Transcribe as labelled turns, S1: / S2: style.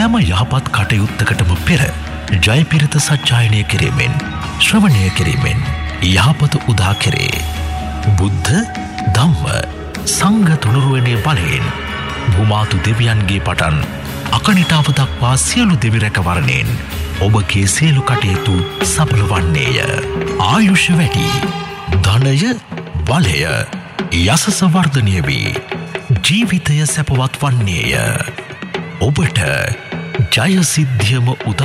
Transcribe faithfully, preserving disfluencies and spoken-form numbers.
S1: සෑම යහපත් කටයුත්තකටම පෙර ජයපිරිත සජ්ජායනය කිරීමෙන් ශ්‍රවණය කිරීමෙන් යහපත උදා කෙරේ. බුද්ධ ධම්ම සංඝ තුනුරුවනේ බලයෙන් භූමාතු දෙවියන්ගේ පටන් අකනිටාව දක්වා සියලු දෙවි රැකවරණයෙන් ඔබගේ සියලු කටයුතු සඵල වන්නේය. ආයුෂ වැඩි, ධනය බලය යසස වර්ධනය වී ජීවිතය සැපවත් වන්නේය. ඔබට ජය සිද්ධියම උදා